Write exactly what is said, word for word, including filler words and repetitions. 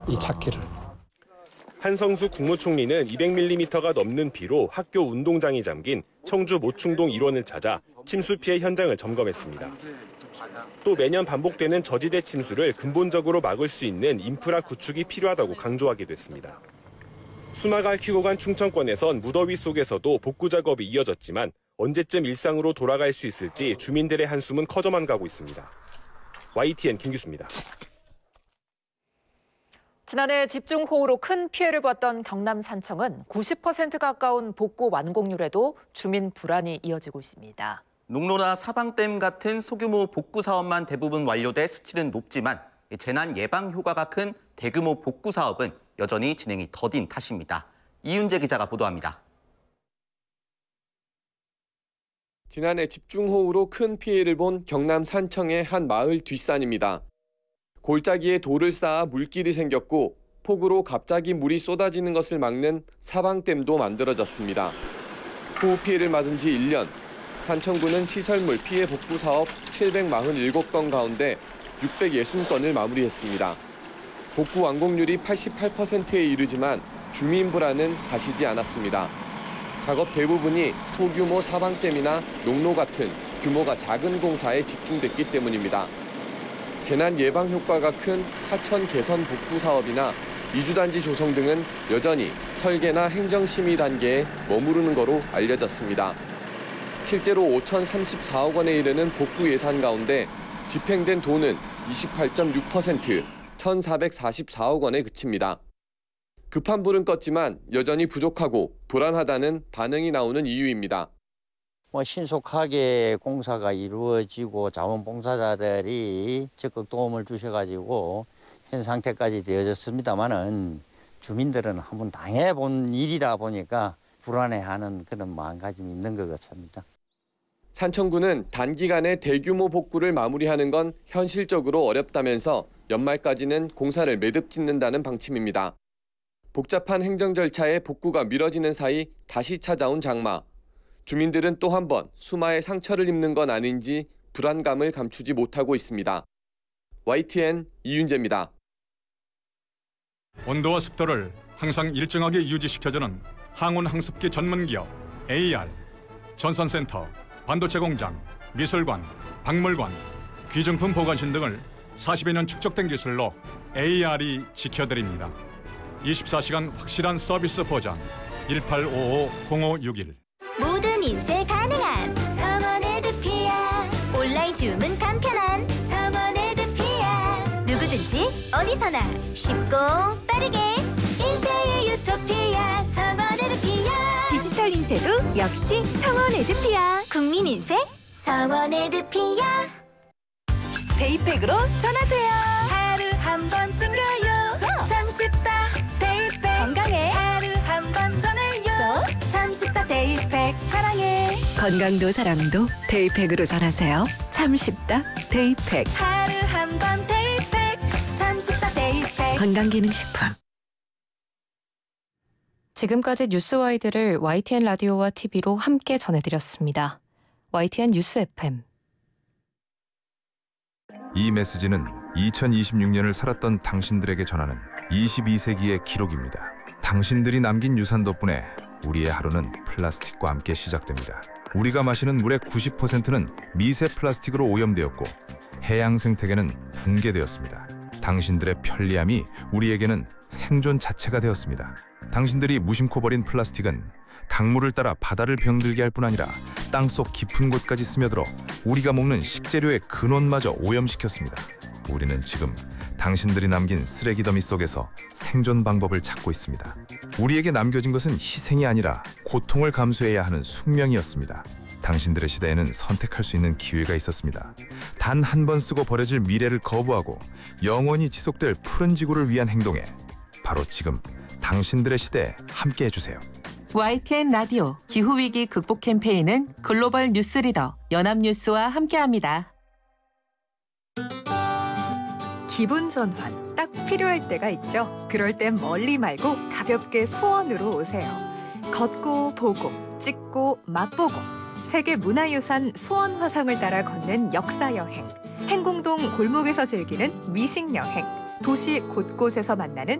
이 찾기를. 한성수 국무총리는 이백 밀리미터가 넘는 비로 학교 운동장이 잠긴 청주 모충동 일원을 찾아 침수 피해 현장을 점검했습니다. 또 매년 반복되는 저지대 침수를 근본적으로 막을 수 있는 인프라 구축이 필요하다고 강조하기도 했습니다. 수막을 키고 간 충청권에선 무더위 속에서도 복구 작업이 이어졌지만 언제쯤 일상으로 돌아갈 수 있을지 주민들의 한숨은 커져만 가고 있습니다. 와이티엔 김규수입니다. 지난해 집중호우로 큰 피해를 봤던 경남 산청은 구십 퍼센트 가까운 복구 완공률에도 주민 불안이 이어지고 있습니다. 농로나 사방댐 같은 소규모 복구 사업만 대부분 완료돼 수치는 높지만 재난 예방 효과가 큰 대규모 복구 사업은 여전히 진행이 더딘 탓입니다. 이윤재 기자가 보도합니다. 지난해 집중호우로 큰 피해를 본 경남 산청의 한 마을 뒷산입니다. 골짜기에 돌을 쌓아 물길이 생겼고 폭우로 갑자기 물이 쏟아지는 것을 막는 사방댐도 만들어졌습니다. 호우 피해를 맞은 지 일 년, 산청구는 시설물 피해 복구 사업 칠백사십칠 건 가운데 육백육십 건을 마무리했습니다. 복구 완공률이 팔십팔 퍼센트에 이르지만 주민 불안은 가시지 않았습니다. 작업 대부분이 소규모 사방댐이나 농로 같은 규모가 작은 공사에 집중됐기 때문입니다. 재난 예방 효과가 큰 하천 개선 복구 사업이나 이주단지 조성 등은 여전히 설계나 행정심의 단계에 머무르는 거로 알려졌습니다. 실제로 오천삼십사억 원에 이르는 복구 예산 가운데 집행된 돈은 이십팔 점 육 퍼센트, 천사백사십사억 원에 그칩니다. 급한 불은 껐지만 여전히 부족하고 불안하다는 반응이 나오는 이유입니다. 뭐 신속하게 공사가 이루어지고 자원봉사자들이 적극 도움을 주셔가지고 현 상태까지 되어졌습니다만은 주민들은 한번 당해본 일이다 보니까 불안해하는 그런 마음가짐이 있는 것 같습니다. 산청구는 단기간에 대규모 복구를 마무리하는 건 현실적으로 어렵다면서 연말까지는 공사를 매듭 짓는다는 방침입니다. 복잡한 행정 절차에 복구가 미뤄지는 사이 다시 찾아온 장마. 주민들은 또 한 번 수마에 상처를 입는 건 아닌지 불안감을 감추지 못하고 있습니다. 와이티엔 이윤재입니다. 온도와 습도를 항상 일정하게 유지시켜주는 항온 항습기 전문기업 에이알, 전선센터, 반도체 공장, 미술관, 박물관, 귀중품 보관신 등을 사십여 년 축적된 기술로 에이알이 지켜드립니다. 이십사 시간 확실한 서비스 보장 일팔오오 공오육일. 모든 인쇄 가능한 성원 에드피아. 온라인 주문 간편한 성원 에드피아. 누구든지 어디서나 쉽고 빠르게 인쇄의 유토피아 성원 에드피아. 디지털 인쇄도 역시 성원 에드피아. 국민 인쇄 성원 에드피아. 데이팩으로 전화돼요. 하루 한 번쯤 가요. 참 쉽다 데이팩. 건강해 하루 한 번 전해요. 참 쉽다 데이팩. 사랑해. 건강도 사랑도 데이팩으로 전하세요. 참 쉽다 데이팩. 하루 한 번 데이팩. 참 쉽다 데이팩. 건강기능식품. 지금까지 뉴스와이드를 와이티엔 라디오와 티비로 함께 전해드렸습니다. 와이티엔 뉴스 에프엠. 이 메시지는 이천이십육 년을 살았던 당신들에게 전하는 이십이 세기의 기록입니다. 당신들이 남긴 유산 덕분에 우리의 하루는 플라스틱과 함께 시작됩니다. 우리가 마시는 물의 구십 퍼센트는 미세 플라스틱으로 오염되었고 해양 생태계는 붕괴되었습니다. 당신들의 편리함이 우리에게는 생존 자체가 되었습니다. 당신들이 무심코 버린 플라스틱은 강물을 따라 바다를 병들게 할 뿐 아니라 땅속 깊은 곳까지 스며들어 우리가 먹는 식재료의 근원마저 오염시켰습니다. 우리는 지금 당신들이 남긴 쓰레기 더미 속에서 생존 방법을 찾고 있습니다. 우리에게 남겨진 것은 희생이 아니라 고통을 감수해야 하는 숙명이었습니다. 당신들의 시대에는 선택할 수 있는 기회가 있었습니다. 단 한 번 쓰고 버려질 미래를 거부하고 영원히 지속될 푸른 지구를 위한 행동에 바로 지금 당신들의 시대에 함께 해주세요. 와이티엔 라디오 기후위기 극복 캠페인은 글로벌 뉴스리더 연합뉴스와 함께합니다. 기분 전환 딱 필요할 때가 있죠. 그럴 땐 멀리 말고 가볍게 수원으로 오세요. 걷고 보고 찍고 맛보고 세계문화유산 수원 화성을 따라 걷는 역사여행, 행궁동 골목에서 즐기는 미식여행, 도시 곳곳에서 만나는